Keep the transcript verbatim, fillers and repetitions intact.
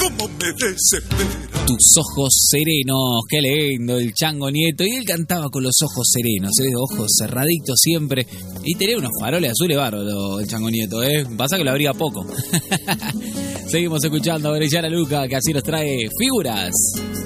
cómo me desespera. Tus ojos serenos, qué lindo, el Chango Nieto. Y él cantaba con los ojos serenos, ¿eh? Ojos cerraditos siempre. Y tenía unos faroles azules bárbaros el Chango Nieto, ¿eh? Pasa que lo abría poco. Seguimos escuchando a Orellana Luca, que así nos trae Figuras.